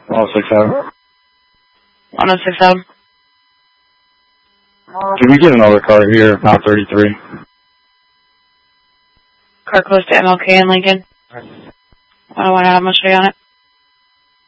1067. 1067. Can we get another car here, not 33? Car close to MLK in Lincoln. I don't want to have much on it.